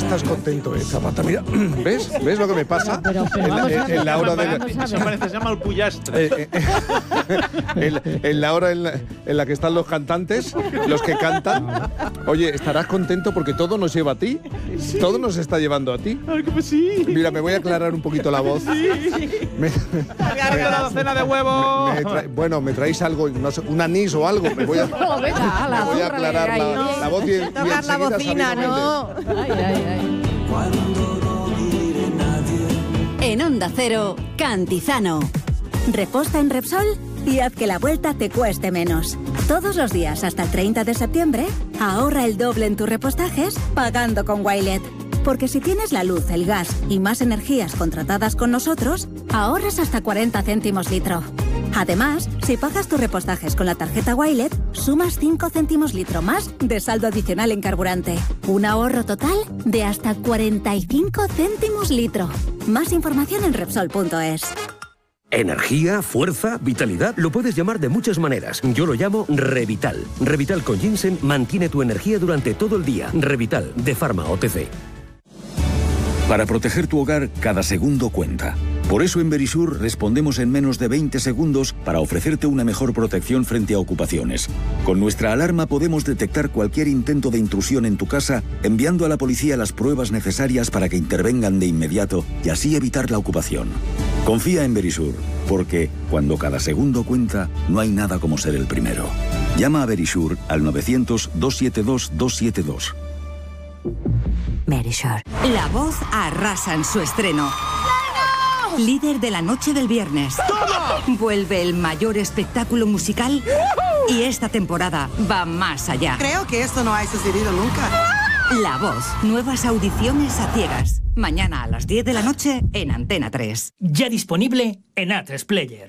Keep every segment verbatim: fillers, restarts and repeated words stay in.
estás contento, eh, Zapata. Mira, ¿ves? ¿Ves lo que me pasa? Pero, pero en, vamos la, a ver, en la hora de... Eso parece, se llama el pullastre. Eh, eh, en, en la hora en la, en la que están los cantantes, los que cantan. Oye, estarás contento porque todo nos lleva a ti. Sí. Todo nos está llevando a ti. Ay, que sí. Mira, me voy a aclarar un poquito la voz. Sí. Me, me, la docena de huevos. Me, me tra- bueno, me traéis algo, no sé, un anís o algo. Me voy a, No, venga, me voy a aclarar la, la, la voz y, y tocar la bocina, ¿no? Ay, ay, ay. En Onda Cero, Cantizano. Reposta en Repsol y haz que la vuelta te cueste menos. Todos los días hasta el treinta de septiembre, ahorra el doble en tus repostajes pagando con Wilet. Porque si tienes la luz, el gas y más energías contratadas con nosotros, ahorras hasta cuarenta céntimos litro. Además, si pagas tus repostajes con la tarjeta Wilet, sumas cinco céntimos litro más de saldo adicional en carburante. Un ahorro total de hasta cuarenta y cinco céntimos litro. Más información en Repsol punto es. Energía, fuerza, vitalidad, lo puedes llamar de muchas maneras. Yo lo llamo Revital. Revital con ginseng mantiene tu energía durante todo el día. Revital, de Pharma O T C. Para proteger tu hogar, cada segundo cuenta. Por eso en Verisur respondemos en menos de veinte segundos para ofrecerte una mejor protección frente a ocupaciones. Con nuestra alarma podemos detectar cualquier intento de intrusión en tu casa, enviando a la policía las pruebas necesarias para que intervengan de inmediato y así evitar la ocupación. Confía en Verisur, porque cuando cada segundo cuenta, no hay nada como ser el primero. Llama a Verisur al novecientos, doscientos setenta y dos, doscientos setenta y dos. Verisur. La Voz arrasa en su estreno. ¡Claro! Líder de la noche del viernes. ¡Toma! Vuelve el mayor espectáculo musical ¡Uh! Y esta temporada va más allá. Creo que esto no ha sucedido nunca. La Voz. Nuevas audiciones a ciegas. Mañana a las diez de la noche en Antena tres. Ya disponible en A tres Player.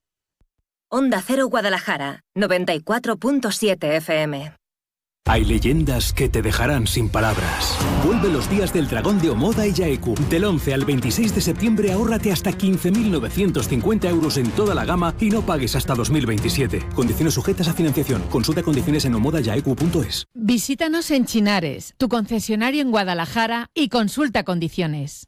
Onda Cero Guadalajara, noventa y cuatro punto siete F M. Hay leyendas que te dejarán sin palabras. Vuelve los días del dragón de Omoda y Yaeku. Del once al veintiséis de septiembre ahórrate hasta quince mil novecientos cincuenta euros en toda la gama y no pagues hasta dos mil veintisiete. Condiciones sujetas a financiación. Consulta condiciones en omoda yaeku punto es. Visítanos en Chinares, tu concesionario en Guadalajara, y consulta condiciones.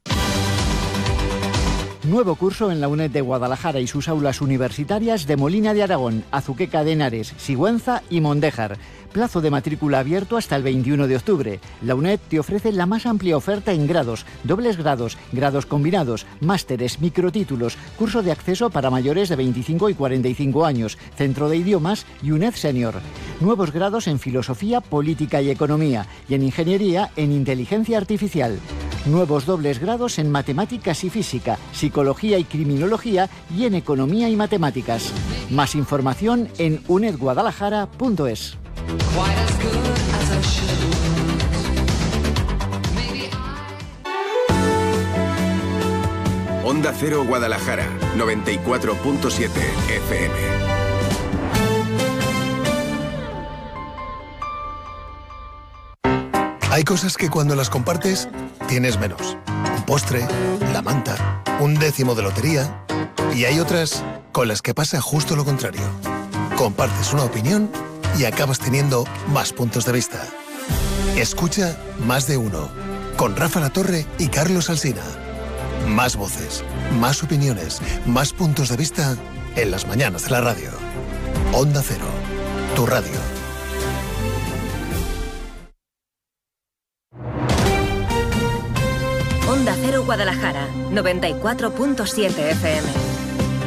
Nuevo curso en la UNED de Guadalajara y sus aulas universitarias de Molina de Aragón, Azuqueca de Henares, Sigüenza y Mondéjar. Plazo de matrícula abierto hasta el veintiuno de octubre. La UNED te ofrece la más amplia oferta en grados, dobles grados, grados combinados, másteres, microtítulos, curso de acceso para mayores de veinticinco y cuarenta y cinco años, centro de idiomas y UNED Senior. Nuevos grados en filosofía, política y economía, y en ingeniería en inteligencia artificial. Nuevos dobles grados en matemáticas y física, psicología y criminología y en economía y matemáticas. Más información en uned guadalajara punto es. Onda Cero Guadalajara, noventa y cuatro punto siete F M. Hay cosas que cuando las compartes, tienes menos. Un postre, la manta, un décimo de lotería. Y hay otras con las que pasa justo lo contrario. Compartes una opinión y acabas teniendo más puntos de vista. Escucha Más de Uno, con Rafa Latorre y Carlos Alsina. Más voces, más opiniones, más puntos de vista en las mañanas de la radio. Onda Cero, tu radio. Onda Cero Guadalajara, noventa y cuatro punto siete F M.